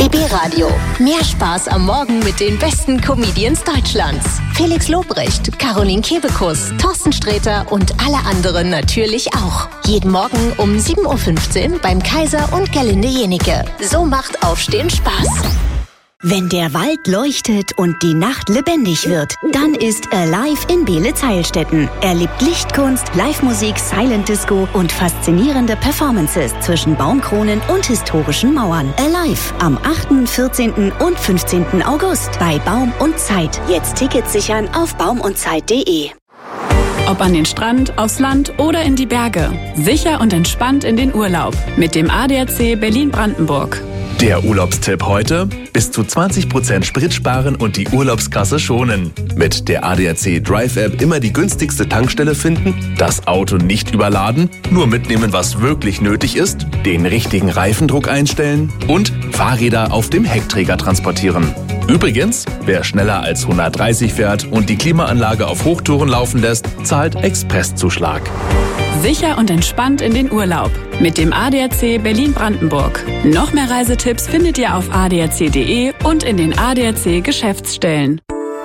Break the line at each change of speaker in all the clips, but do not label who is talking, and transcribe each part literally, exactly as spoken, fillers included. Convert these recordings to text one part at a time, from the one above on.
B B Radio. Mehr Spaß am Morgen mit den besten Comedians Deutschlands. Felix Lobrecht, Caroline Kebekus, Thorsten Sträter und alle anderen natürlich auch. Jeden Morgen um sieben Uhr fünfzehn beim Kaiser und Gerlinde Jenike. So macht Aufstehen Spaß.
Wenn der Wald leuchtet und die Nacht lebendig wird, dann ist Alive in Beelitz-Heilstätten. Erlebt Lichtkunst, Live-Musik, Silent Disco und faszinierende Performances zwischen Baumkronen und historischen Mauern. Alive am achten, vierzehnten und fünfzehnten August bei Baum und Zeit. Jetzt Tickets sichern auf baumundzeit punkt de.
Ob an den Strand, aufs Land oder in die Berge. Sicher und entspannt in den Urlaub mit dem A D A C Berlin-Brandenburg.
Der Urlaubstipp heute: bis zu zwanzig Prozent Sprit sparen und die Urlaubskasse schonen. Mit der A D A C Drive-App immer die günstigste Tankstelle finden, das Auto nicht überladen, nur mitnehmen, was wirklich nötig ist, den richtigen Reifendruck einstellen und Fahrräder auf dem Heckträger transportieren. Übrigens, wer schneller als hundertdreißig fährt und die Klimaanlage auf Hochtouren laufen lässt, zahlt Expresszuschlag.
Sicher und entspannt in den Urlaub mit dem A D A C Berlin-Brandenburg. Noch mehr Reisetipps findet ihr auf a d a c punkt de und in den A D A C Geschäftsstellen.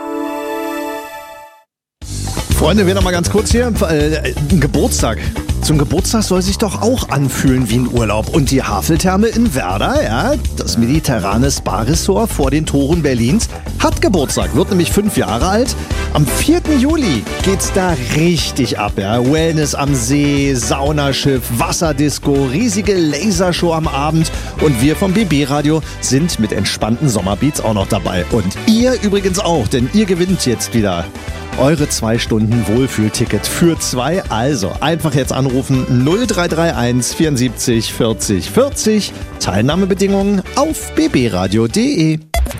Freunde, wir noch mal ganz kurz hier. Äh, ein Geburtstag. Zum Geburtstag soll sich doch auch anfühlen wie ein Urlaub. Und die Haveltherme in Werder, ja, das mediterrane Spa-Ressort vor den Toren Berlins, hat Geburtstag, wird nämlich fünf Jahre alt. Am vierten Juli geht's da richtig ab, ja. Wellness am See, Saunaschiff, Wasserdisco, riesige Lasershow am Abend. Und wir vom B B Radio sind mit entspannten Sommerbeats auch noch dabei. Und ihr übrigens auch, denn ihr gewinnt jetzt wieder eure zwei Stunden Wohlfühlticket für zwei. Also einfach jetzt anrufen null drei drei eins vierundsiebzig vierzig vierzig. Teilnahmebedingungen auf b b radio punkt de.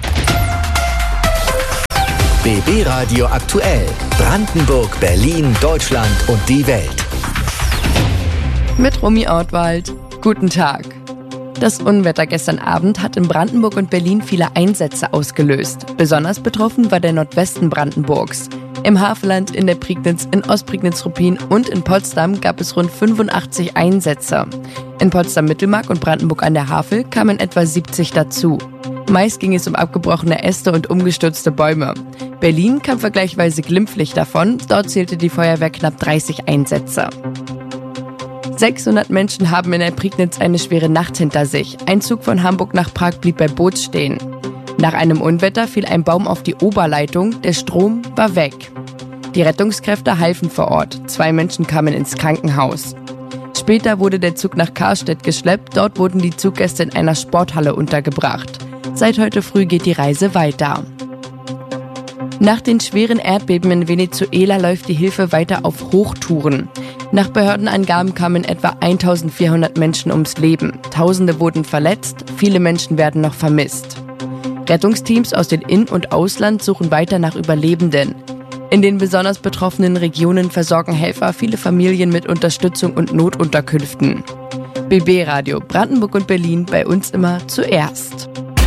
B B Radio aktuell. Brandenburg, Berlin, Deutschland und die Welt.
Mit Romy Ortwald. Guten Tag. Das Unwetter gestern Abend hat in Brandenburg und Berlin viele Einsätze ausgelöst. Besonders betroffen war der Nordwesten Brandenburgs. Im Havelland, in der Prignitz, in Ostprignitz-Ruppin und in Potsdam gab es rund fünfundachtzig Einsätze. In Potsdam-Mittelmark und Brandenburg an der Havel kamen etwa siebzig dazu. Meist ging es um abgebrochene Äste und umgestürzte Bäume. Berlin kam vergleichsweise glimpflich davon, dort zählte die Feuerwehr knapp dreißig Einsätze. sechshundert Menschen haben in der Prignitz eine schwere Nacht hinter sich. Ein Zug von Hamburg nach Prag blieb bei Boot stehen. Nach einem Unwetter fiel ein Baum auf die Oberleitung, der Strom war weg. Die Rettungskräfte halfen vor Ort, zwei Menschen kamen ins Krankenhaus. Später wurde der Zug nach Karstedt geschleppt, dort wurden die Zuggäste in einer Sporthalle untergebracht. Seit heute früh geht die Reise weiter. Nach den schweren Erdbeben in Venezuela läuft die Hilfe weiter auf Hochtouren. Nach Behördenangaben kamen etwa eintausendvierhundert Menschen ums Leben. Tausende wurden verletzt, viele Menschen werden noch vermisst. Rettungsteams aus dem In- und Ausland suchen weiter nach Überlebenden. In den besonders betroffenen Regionen versorgen Helfer viele Familien mit Unterstützung und Notunterkünften. B B Radio Brandenburg und Berlin, bei uns immer zuerst.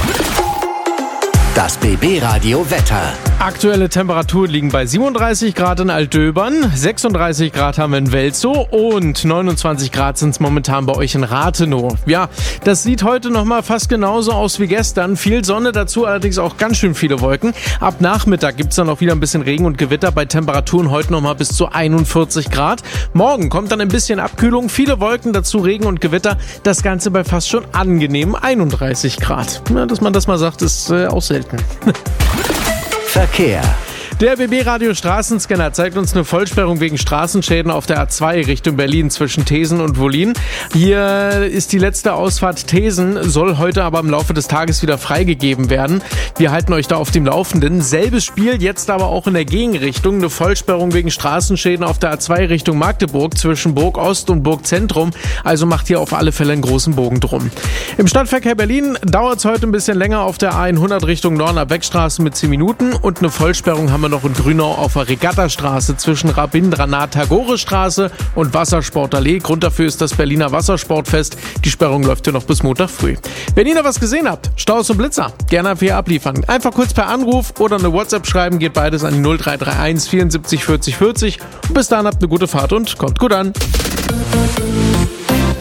Das B B Radio Wetter.
Aktuelle Temperaturen liegen bei siebenunddreißig Grad in Altdöbern, sechsunddreißig Grad haben wir in Welzow und neunundzwanzig Grad sind es momentan bei euch in Rathenow. Ja, das sieht heute nochmal fast genauso aus wie gestern. Viel Sonne, dazu allerdings auch ganz schön viele Wolken. Ab Nachmittag gibt es dann auch wieder ein bisschen Regen und Gewitter bei Temperaturen heute nochmal bis zu einundvierzig Grad. Morgen kommt dann ein bisschen Abkühlung, viele Wolken, dazu Regen und Gewitter. Das Ganze bei fast schon angenehmen einunddreißig Grad. Ja, dass man das mal sagt, ist äh, auch selten.
Verkehr.
Der B B Radio Straßenscanner zeigt uns eine Vollsperrung wegen Straßenschäden auf der A zwei Richtung Berlin zwischen Thesen und Wollin. Hier ist die letzte Ausfahrt Thesen, soll heute aber im Laufe des Tages wieder freigegeben werden. Wir halten euch da auf dem Laufenden. Selbes Spiel, jetzt aber auch in der Gegenrichtung. Eine Vollsperrung wegen Straßenschäden auf der A zwei Richtung Magdeburg zwischen Burg Ost und Burg Zentrum. Also macht hier auf alle Fälle einen großen Bogen drum. Im Stadtverkehr Berlin dauert es heute ein bisschen länger auf der A hundert Richtung Norden-Beckstraße mit zehn Minuten und eine Vollsperrung haben wir noch in Grünau auf der Regattastraße zwischen Rabindranath-Tagore-Straße und Wassersportallee. Grund dafür ist das Berliner Wassersportfest. Die Sperrung läuft hier noch bis Montag früh. Wenn ihr noch was gesehen habt, Staus und Blitzer, gerne für ihr abliefern. Einfach kurz per Anruf oder eine WhatsApp schreiben, geht beides an die null drei drei eins vierundsiebzig vierzig vierzig. Und bis dahin habt eine gute Fahrt und kommt gut an.
B B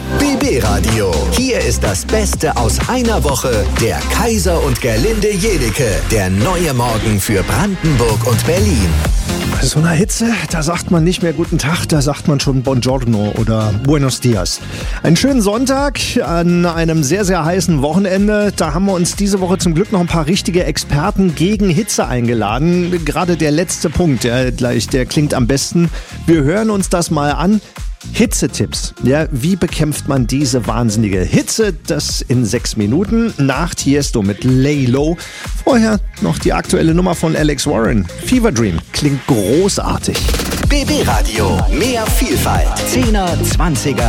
B B Radio. Hier ist das Beste aus einer Woche. Der Kaiser und Gerlinde Jedecke. Der neue Morgen für Brandenburg und Berlin.
Bei so einer Hitze, da sagt man nicht mehr Guten Tag, da sagt man schon Buongiorno oder Buenos Dias. Einen schönen Sonntag an einem sehr, sehr heißen Wochenende. Da haben wir uns diese Woche zum Glück noch ein paar richtige Experten gegen Hitze eingeladen. Gerade der letzte Punkt, der gleich, der klingt am besten. Wir hören uns das mal an. Hitzetipps. Ja, wie bekämpft man diese wahnsinnige Hitze? Das in sechs Minuten nach Tiesto mit Lay Low. Vorher noch die aktuelle Nummer von Alex Warren. Fever Dream klingt großartig.
B B Radio. Mehr Vielfalt. Zehner, Zwanziger.